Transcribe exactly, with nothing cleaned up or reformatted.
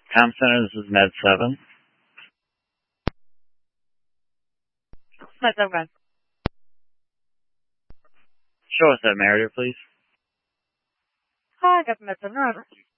Com Center, this is Med seven. Med seven. Show us that Meredith, please. Hi, I got Med seven.